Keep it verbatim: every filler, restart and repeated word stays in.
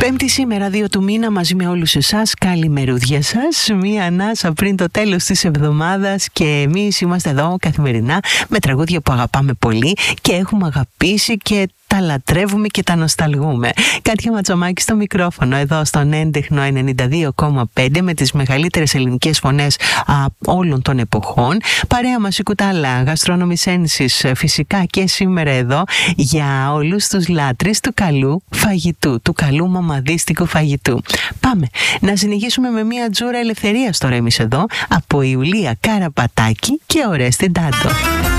Πέμπτη σήμερα, δύο του μήνα, μαζί με όλους εσάς, καλημερούδια σας. Μία ανάσα πριν το τέλος της εβδομάδας και εμείς είμαστε εδώ καθημερινά με τραγούδια που αγαπάμε πολύ και έχουμε αγαπήσει και τα λατρεύουμε και τα νοσταλγούμε. Κάτια Ματσομάκη στο μικρόφωνο, εδώ στον έντεχνο ενενήντα δύο κόμμα πέντε με τις μεγαλύτερες ελληνικές φωνές α, όλων των εποχών. Παρέα μας η Κουτάλα, Γαστρονομισένσης, φυσικά και σήμερα εδώ για όλους τους λάτρεις του καλού φαγητού, του καλού μαμαδίστικου φαγητού. Πάμε να συνεχίσουμε με μια τζούρα ελευθερίας τώρα εμείς εδώ από Ιουλία Καραπατάκη και Ορέστη Ντάντο.